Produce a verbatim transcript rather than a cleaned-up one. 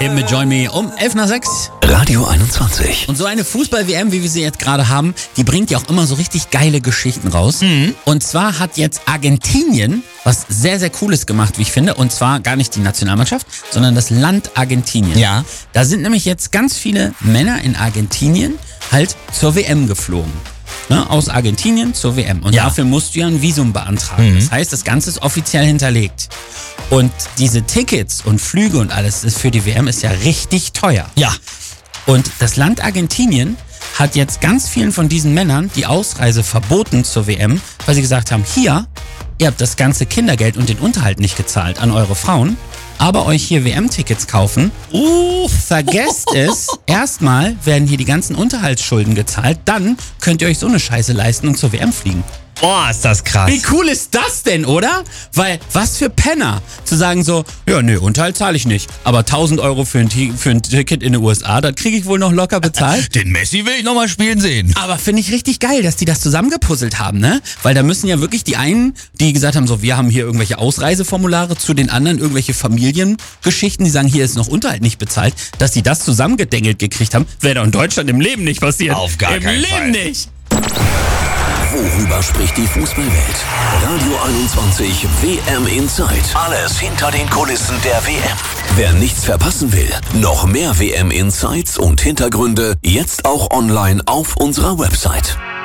Eben mit Join Me um elf nach sechs. Radio einundzwanzig. Und so eine Fußball-W M, wie wir sie jetzt gerade haben, die bringt ja auch immer so richtig geile Geschichten raus. Mhm. Und zwar hat jetzt Argentinien was sehr, sehr Cooles gemacht, wie ich finde. Und zwar gar nicht die Nationalmannschaft, sondern das Land Argentinien. Ja. Da sind nämlich jetzt ganz viele Männer in Argentinien halt zur W M geflogen. Ne, aus Argentinien zur W M. Und Ja. dafür musst du ja ein Visum beantragen. Mhm. Das heißt, das Ganze ist offiziell hinterlegt. Und diese Tickets und Flüge und alles ist für die W M ist ja richtig teuer. Ja. Und das Land Argentinien hat jetzt ganz vielen von diesen Männern die Ausreise verboten zur W M, weil sie gesagt haben, hier, ihr habt das ganze Kindergeld und den Unterhalt nicht gezahlt an eure Frauen, aber euch hier W M-Tickets kaufen. Uh, vergesst es. Erstmal werden hier die ganzen Unterhaltsschulden gezahlt, dann könnt ihr euch so eine Scheiße leisten und zur W M fliegen. Boah, ist das krass. Wie cool ist das denn, oder? Weil, was für Penner, zu sagen so, ja, nö, Unterhalt zahle ich nicht, aber tausend Euro für ein, T- für ein Ticket in den U S A, das kriege ich wohl noch locker bezahlt. Den Messi will ich nochmal spielen sehen. Aber finde ich richtig geil, dass die das zusammengepuzzelt haben, ne? Weil da müssen ja wirklich die einen, die gesagt haben, so, wir haben hier irgendwelche Ausreiseformulare, zu den anderen irgendwelche Familiengeschichten, die sagen, hier ist noch Unterhalt nicht bezahlt, dass die das zusammengedengelt gekriegt haben, wäre doch in Deutschland im Leben nicht passiert. Auf gar Im keinen Leben Fall. nicht. Worüber spricht die Fußballwelt? Radio einundzwanzig W M Inside. Alles hinter den Kulissen der W M. Wer nichts verpassen will, noch mehr W M Insights und Hintergründe jetzt auch online auf unserer Website.